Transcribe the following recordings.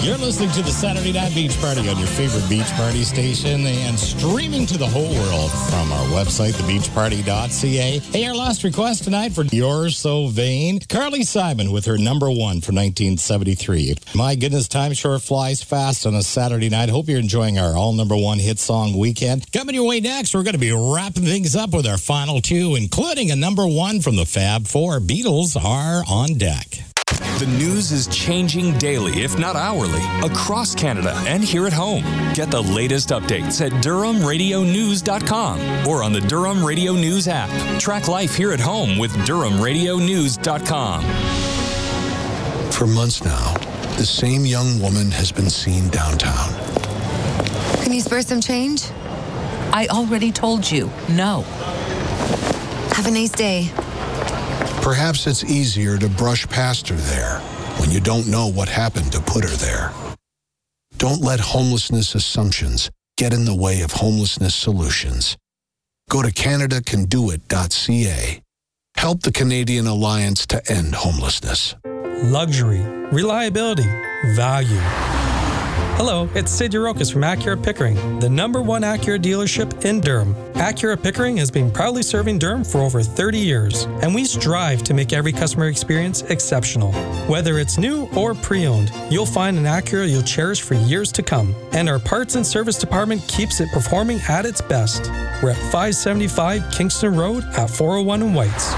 You're listening to the Saturday Night Beach Party on your favorite beach party station and streaming to the whole world from our website, thebeachparty.ca. Hey, our last request tonight for You're So Vain. Carly Simon with her number one for 1973. My goodness, time sure flies fast on a Saturday night. Hope you're enjoying our all number one hit song weekend. Coming your way next, we're going to be wrapping things up with our final two, including a number one from the Fab Four. Beatles are on deck. The news is changing daily, if not hourly, across Canada and here at home. Get the latest updates at DurhamRadioNews.com or on the Durham Radio News app. Track life here at home with DurhamRadioNews.com. For months now, the same young woman has been seen downtown. Can you spare some change? I already told you, no. Have a nice day. Perhaps it's easier to brush past her there when you don't know what happened to put her there. Don't let homelessness assumptions get in the way of homelessness solutions. Go to CanadaCanDoIt.ca. Help the Canadian Alliance to End Homelessness. Luxury, reliability, value. Hello, it's Sid Yurokis from Acura Pickering, the number one Acura dealership in Durham. Acura Pickering has been proudly serving Durham for over 30 years, and we strive to make every customer experience exceptional. Whether it's new or pre-owned, you'll find an Acura you'll cherish for years to come. And our parts and service department keeps it performing at its best. We're at 575 Kingston Road at 401 in Whites.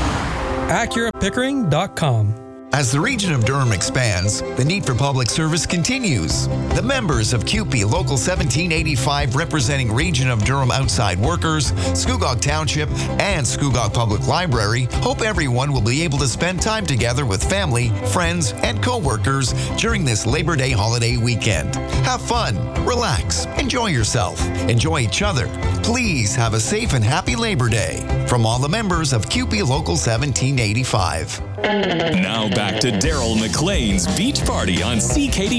AcuraPickering.com. As the region of Durham expands, the need for public service continues. The members of CUPE Local 1785, representing Region of Durham outside workers, Scugog Township, and Scugog Public Library, hope everyone will be able to spend time together with family, friends, and co-workers during this Labor Day holiday weekend. Have fun, relax, enjoy yourself, enjoy each other. Please have a safe and happy Labor Day from all the members of CUPE Local 1785. Now back to Daryl McLean's Beach Party on CKD.